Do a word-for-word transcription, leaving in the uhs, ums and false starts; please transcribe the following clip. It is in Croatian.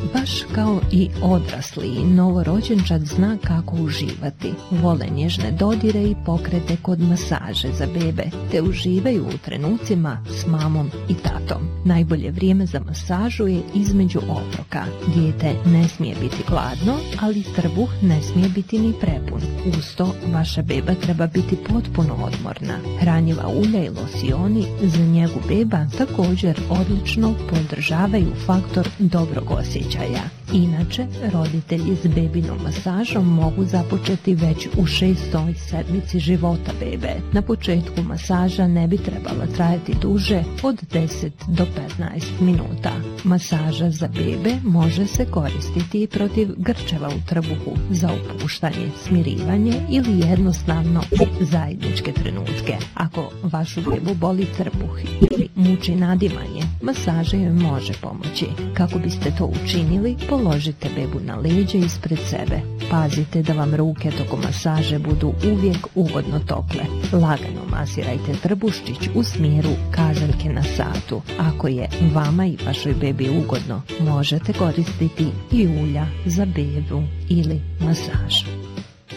Baš kao i odrasli, novorođenčad zna kako uživati. Vole nježne dodire i pokrete kod masaže za bebe, te uživaju u trenucima s mamom i tatom. Najbolje vrijeme za masažu je između obroka. Dijete ne smije biti gladno, ali trbuh ne smije biti ni prepun. Uz to, vaša beba treba biti potpuno odmorna. Hranjiva ulja i losioni za njegu beba također odlično podržavaju faktor dobrog osjećaja. Inače, roditelji s bebinom masažom mogu započeti već u šestoj sedmici života bebe. Na početku masaža ne bi trebala trajati duže od deset do petnaest minuta. Masaža za bebe može se koristiti i protiv grčeva u trbuhu, za opuštanje, smirivanje ili jednostavno zajedničke trenutke. Ako vašu bebu boli trbuh ili muči nadimanje, masaža joj može pomoći. Kako biste to učinili, položite bebu na leđa ispred sebe. Pazite da vam ruke tokom masaže budu uvijek ugodno tople. Lagano masirajte trbuščić u smjeru kazaljke na satu. Ako je vama i vašoj bebi ugodno, možete koristiti i ulja za bebu ili masaž.